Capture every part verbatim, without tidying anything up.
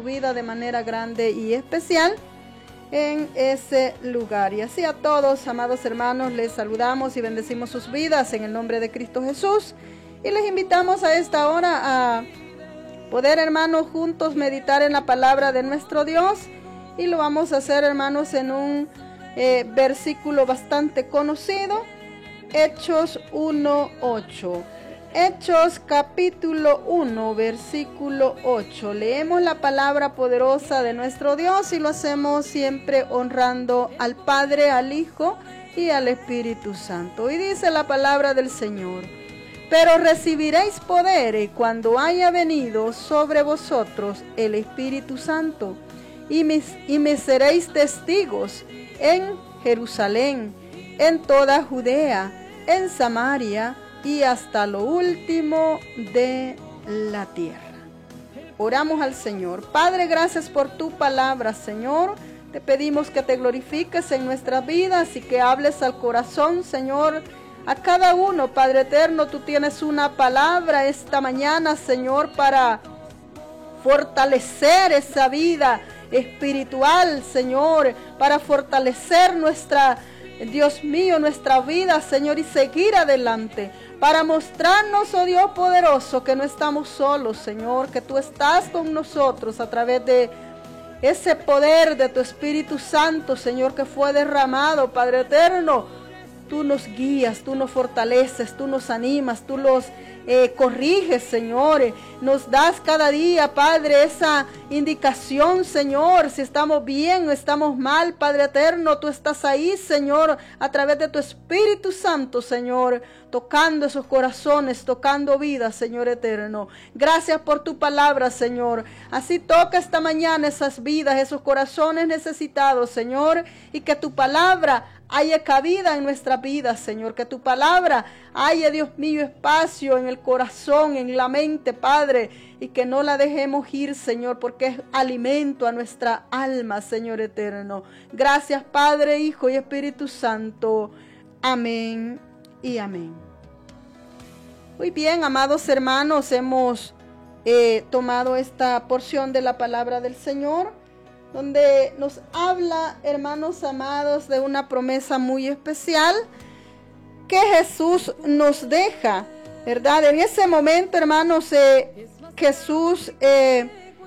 tu vida de manera grande y especial en ese lugar. Y así a todos, amados hermanos, les saludamos y bendecimos sus vidas en el nombre de Cristo Jesús. Y les invitamos a esta hora a poder, hermanos, juntos meditar en la palabra de nuestro Dios. Y lo vamos a hacer, hermanos, en un eh, versículo bastante conocido, Hechos uno ocho. Hechos capítulo uno, versículo ocho. Leemos la palabra poderosa de nuestro Dios y lo hacemos siempre honrando al Padre, al Hijo y al Espíritu Santo. Y dice la palabra del Señor: pero recibiréis poder cuando haya venido sobre vosotros el Espíritu Santo, y me, y me seréis testigos en Jerusalén, en toda Judea, en Samaria y hasta lo último de la tierra. Oramos al Señor. Padre, gracias por tu palabra, Señor. Te pedimos que te glorifiques en nuestras vidas y que hables al corazón, Señor, a cada uno. Padre eterno, tú tienes una palabra esta mañana, Señor, para fortalecer esa vida espiritual, Señor, para fortalecer nuestra, Dios mío, nuestra vida, Señor, y seguir adelante, para mostrarnos, oh Dios poderoso, que no estamos solos, Señor, que tú estás con nosotros a través de ese poder de tu Espíritu Santo, Señor, que fue derramado, Padre eterno. Tú nos guías, tú nos fortaleces, tú nos animas, tú los eh, corriges, Señor. Nos das cada día, Padre, esa indicación, Señor, si estamos bien o estamos mal, Padre eterno. Tú estás ahí, Señor, a través de tu Espíritu Santo, Señor, tocando esos corazones, tocando vidas, Señor eterno. Gracias por tu palabra, Señor. Así toca esta mañana esas vidas, esos corazones necesitados, Señor, y que tu palabra haya cabida en nuestra vida, Señor, que tu palabra haya, Dios mío, espacio en el corazón, en la mente, Padre, y que no la dejemos ir, Señor, porque es alimento a nuestra alma, Señor eterno. Gracias, Padre, Hijo y Espíritu Santo. Amén y amén. Muy bien, amados hermanos, hemos eh, tomado esta porción de la palabra del Señor, donde nos habla, hermanos amados, de una promesa muy especial que Jesús nos deja, ¿verdad? En ese momento, hermanos, eh, Jesús eh,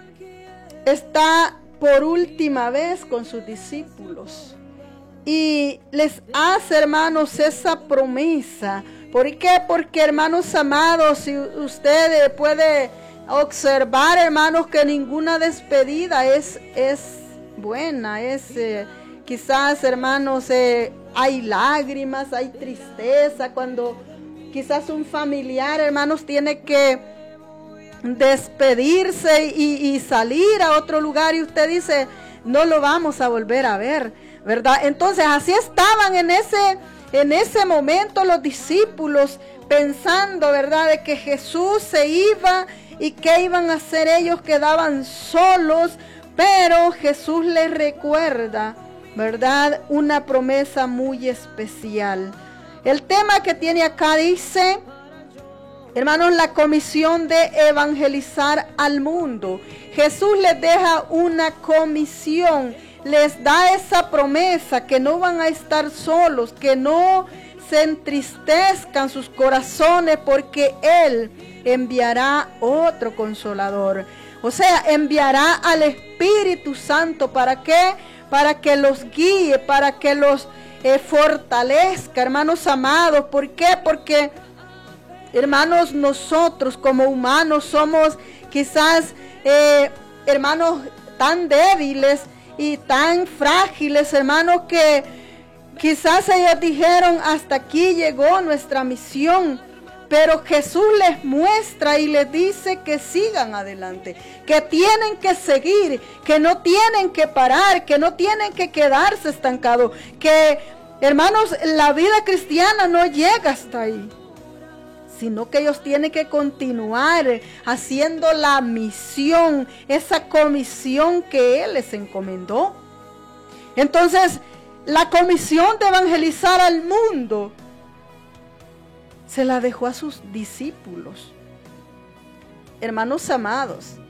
está por última vez con sus discípulos y les hace, hermanos, esa promesa. ¿Por qué? Porque, hermanos amados, si usted puede observar, hermanos, que ninguna despedida es, es buena, es eh, quizás, hermanos, eh, hay lágrimas, hay tristeza cuando quizás un familiar, hermanos, tiene que despedirse y, y salir a otro lugar y usted dice, no lo vamos a volver a ver, ¿verdad? Entonces así estaban en ese, en ese momento los discípulos pensando, ¿verdad?, de que Jesús se iba. ¿Y qué iban a hacer ellos? Quedaban solos, pero Jesús les recuerda, ¿verdad?, una promesa muy especial. El tema que tiene acá dice, hermanos, la comisión de evangelizar al mundo. Jesús les deja una comisión, les da esa promesa que no van a estar solos, que no se entristezcan sus corazones porque Él enviará otro consolador. O sea, enviará al Espíritu Santo. ¿Para qué? Para que los guíe, para que los eh, fortalezca, hermanos amados. ¿Por qué? Porque, hermanos, nosotros como humanos somos quizás, eh, hermanos, tan débiles y tan frágiles, hermanos, que quizás ellos dijeron, hasta aquí llegó nuestra misión. Pero Jesús les muestra y les dice que sigan adelante, que tienen que seguir, que no tienen que parar, que no tienen que quedarse estancados, que, hermanos, la vida cristiana no llega hasta ahí, sino que ellos tienen que continuar haciendo la misión, esa comisión que Él les encomendó. Entonces, la comisión de evangelizar al mundo se la dejó a sus discípulos. Hermanos amados,